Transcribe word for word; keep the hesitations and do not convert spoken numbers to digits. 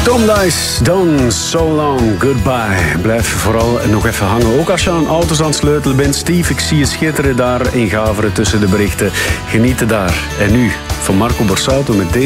Tom Dice, Done So Long, Goodbye. Blijf vooral nog even hangen. Ook als je aan auto's aan het sleutelen bent. Steve, ik zie je schitteren daar in Gaveren tussen de berichten. Geniet daar. En nu, van Marco Borsato met deze.